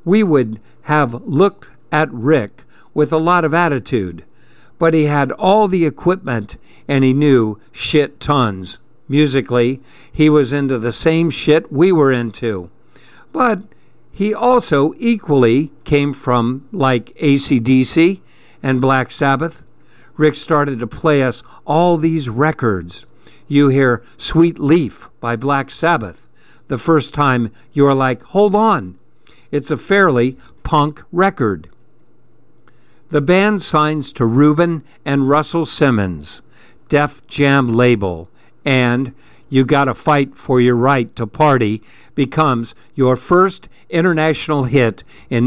we would have looked at Rick with a lot of attitude, but he had all the equipment and he knew shit tons. Musically, he was into the same shit we were into. But he also equally came from like AC/DC and Black Sabbath. Rick started to play us all these records. You hear Sweet Leaf by Black Sabbath. The first time you're like, hold on, it's a fairly punk record. The band signs to Reuben and Russell Simmons, Def Jam label, and You Gotta Fight for Your Right to Party becomes your first international hit in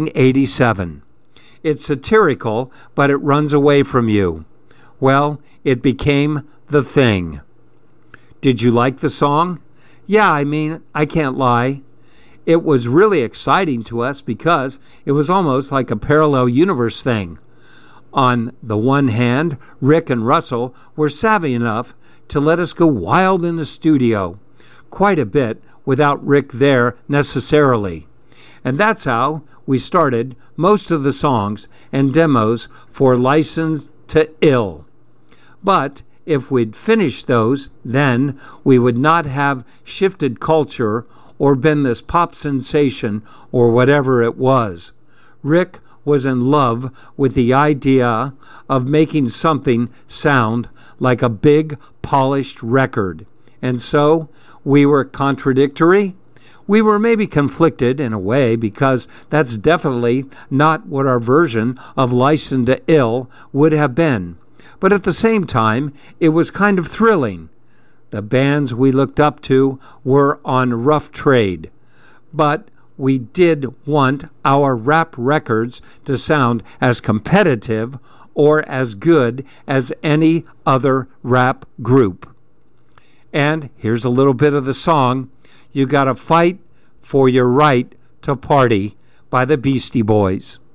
1987. It's satirical, but it runs away from you. Well, it became the thing. Did you like the song? Yeah, I can't lie. It was really exciting to us because it was almost like a parallel universe thing. On the one hand, Rick and Russell were savvy enough to let us go wild in the studio, quite a bit without Rick there necessarily. And that's how we started most of the songs and demos for License to Ill. But if we'd finished those, then we would not have shifted culture or been this pop sensation or whatever it was. Rick was in love with the idea of making something sound like a big, polished record. And so we were contradictory. We were maybe conflicted in a way because that's definitely not what our version of License to Ill would have been. But at the same time, it was kind of thrilling. The bands we looked up to were on rough trade. But we did want our rap records to sound as competitive or as good as any other rap group. And here's a little bit of the song, You Gotta Fight for Your Right to Party by the Beastie Boys.